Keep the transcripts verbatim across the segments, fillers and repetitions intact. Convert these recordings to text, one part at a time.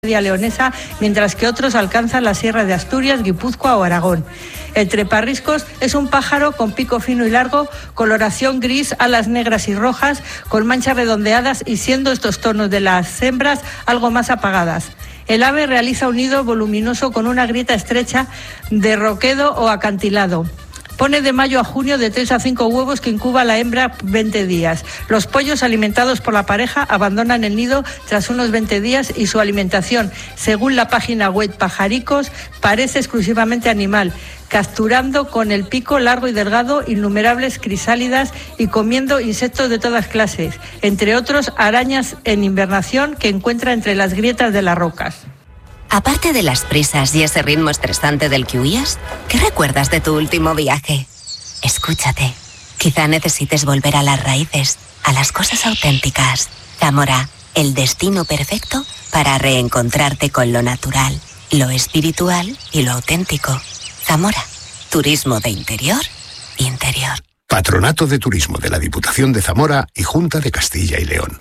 leonesa, mientras que otros alcanzan la sierra de Asturias, Guipúzcoa o Aragón. El treparriscos es un pájaro con pico fino y largo, coloración gris, alas negras y rojas, con manchas redondeadas y siendo estos tonos de las hembras algo más apagadas. El ave realiza un nido voluminoso con una grieta estrecha de roquedo o acantilado. Pone de mayo a junio de tres a cinco huevos que incuba la hembra veinte días. Los pollos alimentados por la pareja abandonan el nido tras unos veinte días y su alimentación, según la página web Pajaricos, parece exclusivamente animal, capturando con el pico largo y delgado innumerables crisálidas y comiendo insectos de todas clases, entre otros arañas en invernación que encuentra entre las grietas de las rocas. Aparte de las prisas y ese ritmo estresante del que huías, ¿qué recuerdas de tu último viaje? Escúchate. Quizá necesites volver a las raíces, a las cosas auténticas. Zamora, el destino perfecto para reencontrarte con lo natural, lo espiritual y lo auténtico. Zamora, turismo de interior, interior. Patronato de Turismo de la Diputación de Zamora y Junta de Castilla y León.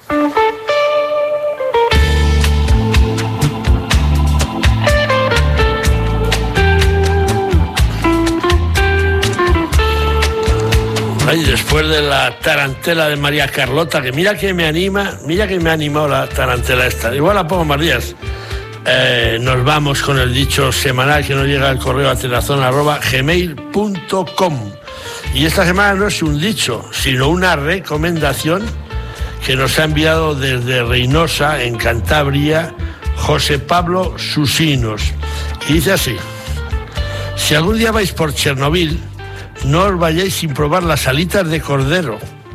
Ay, después de la tarantela de María Carlota, que mira que me anima, mira que me ha animado la tarantela esta. Igual la pongo más días. Eh, nos vamos con el dicho semanal que nos llega al correo atenazón arroba gmail punto com. Y esta semana no es un dicho, sino una recomendación que nos ha enviado desde Reynosa, en Cantabria, José Pablo Susinos. Y dice así: si algún día vais por Chernobyl, no os vayáis sin probar las alitas de cordero.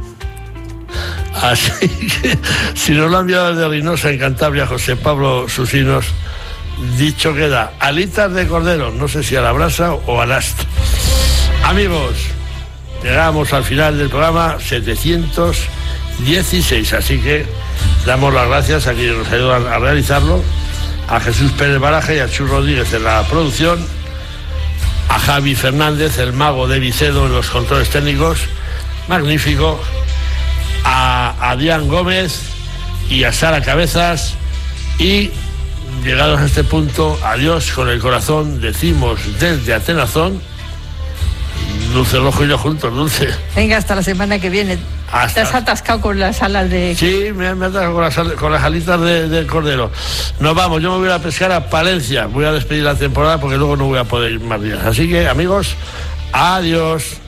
Así que, si nos lo ha enviado desde Reynosa, en Cantabria, José Pablo Susinos, dicho queda, alitas de cordero, no sé si a la brasa o al asta. Amigos, llegamos al final del programa setecientos dieciséis, así que damos las gracias a quienes nos ayudan a realizarlo, a Jesús Pérez Baraja y a Chus Rodríguez en la producción, a Javi Fernández, el mago de Vicedo en los controles técnicos, magnífico, a Adrián Gómez y a Sara Cabezas, y llegados a este punto, adiós con el corazón, decimos desde Atenazón, Dulce Rojo y yo juntos, Dulce. Venga, hasta la semana que viene. Hasta... Te has atascado con las alas de... Sí, me, me he atascado con las, con las alitas de, de cordero. Nos vamos, yo me voy a pescar a Palencia. Voy a despedir la temporada porque luego no voy a poder ir más días. Así que, amigos, adiós.